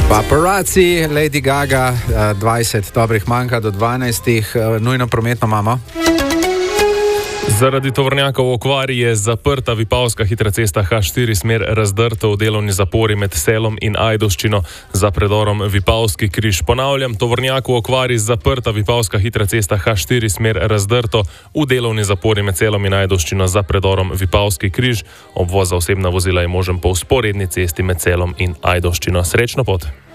Paparazzi, Lady Gaga, 20 dobrih manjka do 12, nujno prometno imamo. Zaradi tovornjakov v okvari je zaprta Vipavska hitra cesta H4 smer Razdrto v delovni zapori med Selom in Ajdovščino za predorom Vipavski križ. Ponavljam, tovornjak v okvari zaprta Vipavska hitra cesta H4 smer Razdrto v delovni zapori med Selom in Ajdovščino za predorom Vipavski križ. Obvoz za osebna vozila je možen po vzporedni cesti med Selom in Ajdovščino. Srečno pot!